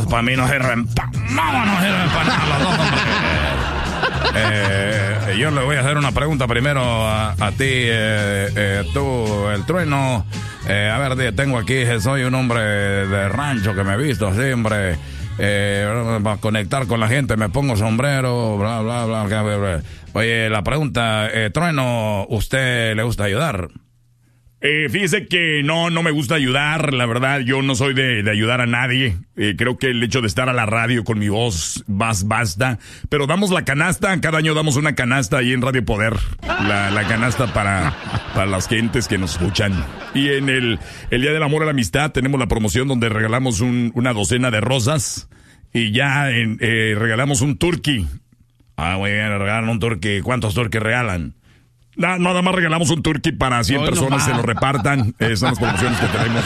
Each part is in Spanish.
para mí no sirven para nada, no sirven para nada los dos, hombre. Yo le voy a hacer una pregunta primero a ti, tú, el Trueno. A ver, tengo aquí, soy un hombre de rancho que me he visto así, hombre. Para conectar con la gente me pongo sombrero, bla, bla, bla, bla, bla. Oye, la pregunta, Trueno, ¿usted le gusta ayudar? Fíjese que no me gusta ayudar, la verdad, yo no soy de ayudar a nadie. Creo que el hecho de estar a la radio con mi voz basta. Pero damos la canasta, cada año damos una canasta ahí en Radio Poder. La canasta para las gentes que nos escuchan. Y en el Día del Amor y la Amistad tenemos la promoción donde regalamos una docena de rosas. Y ya regalamos un turkey. Muy bien, regalan un turkey. ¿Cuántos turkeys regalan? Nada más regalamos un turkey para 100 personas, se lo repartan. Son las promociones que tenemos.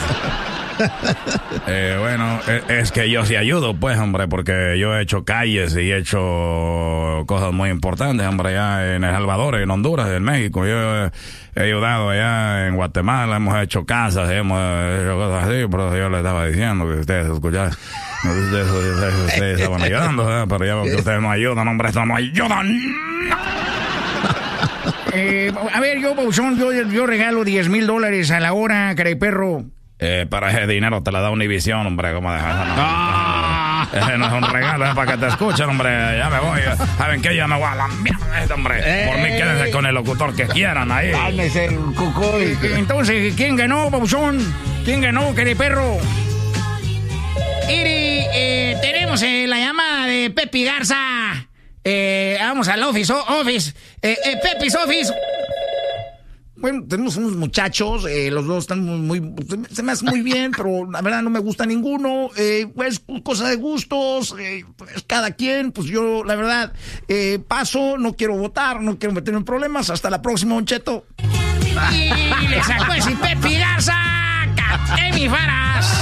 Bueno, es que yo sí ayudo, pues, hombre, porque yo he hecho calles y he hecho cosas muy importantes, hombre, allá en El Salvador, en Honduras, en México. Yo he ayudado allá en Guatemala, hemos hecho casas, hemos hecho cosas así, pero yo les estaba diciendo que ustedes escuchaban. Ustedes estaban ayudando, pero ya que ustedes no ayudan, hombre, esto no ayudan. A ver, Pabuchón, yo regalo $10,000 a la hora, careperro. Para ese dinero te la da Univisión, hombre, ¿cómo dejas? Ese no es un regalo, es para que te escuchen, hombre. Ya me voy. ¿Saben qué? Ya me voy a la mierda, hombre. Por mí quédense con el locutor que quieran ahí. Cálmese, el cucoy. Entonces, ¿quién ganó, Pabuchón? ¿Quién ganó, careperro? Tenemos la llamada de Pepe Garza. Vamos al office. Pepe's office. Bueno, tenemos unos muchachos, los dos están se me hace muy bien, pero la verdad no me gusta ninguno. Pues cosa de gustos, pues cada quien, pues yo la verdad paso, no quiero votar, no quiero meterme en problemas. Hasta la próxima, Don Cheto. Y le sacó ese Pepe Garza, Emi Faras.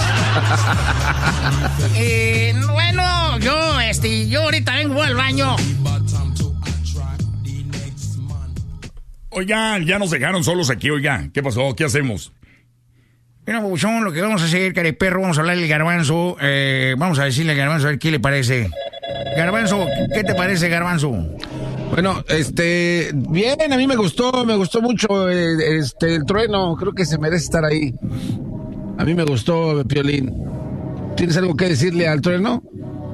Bueno, yo ahorita vengo al baño. Oigan, ya nos dejaron solos aquí, oigan. ¿Qué pasó? ¿Qué hacemos? Mira, Pabuchón, lo que vamos a hacer, careperro, vamos a hablarle al Garbanzo. Vamos a decirle al Garbanzo a ver qué le parece. Garbanzo, ¿qué te parece, Garbanzo? Bueno, bien, a mí me gustó mucho el Trueno. Creo que se merece estar ahí. A mí me gustó, Piolín. ¿Tienes algo que decirle al Trueno?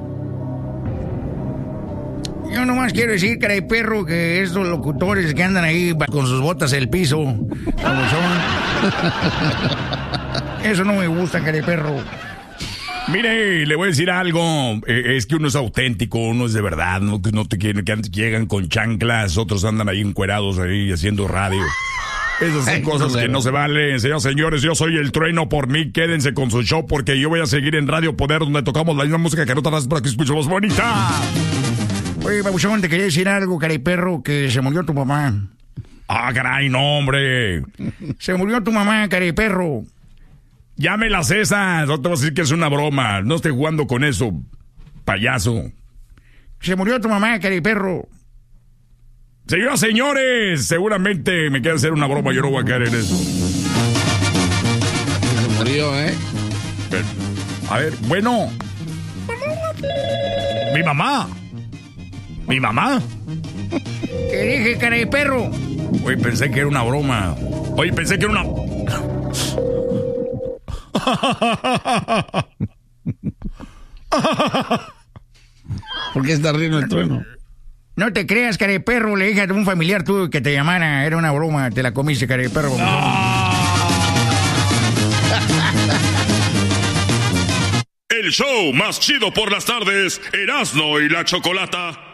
Yo nomás quiero decir, caray perro, que estos locutores que andan ahí con sus botas en el piso, como son. Eso no me gusta, caray perro. Mire, le voy a decir algo. Es que uno es auténtico, uno es de verdad. No te quieren, que llegan con chanclas, otros andan ahí encuerados ahí haciendo radio. Esas son cosas que no se valen. Señores, yo soy el Trueno. Por mí, quédense con su show, porque yo voy a seguir en Radio Poder, donde tocamos la misma música que no tardas para que escuchemos bonita. Oye, Pabuchón, te quería decir algo, caray perro, que se murió tu mamá. Ah, caray, no, hombre. Se murió tu mamá, caray perro. Ya me las esas. No te voy a decir que es una broma. No esté jugando con eso, payaso. Se murió tu mamá, caray perro. Señores, seguramente me queda hacer una broma. Yo no voy a caer en eso. Se murió, A ver, bueno. Mi mamá. ¿Qué dije, caray perro? Oye, pensé que era una broma. ¿Por qué está riendo el Trueno? No te creas, caray perro. Le dije a un familiar tuyo que te llamara. Era una broma. Te la comiste, caray perro. El show más chido por las tardes, Erasmo y la Chocolata.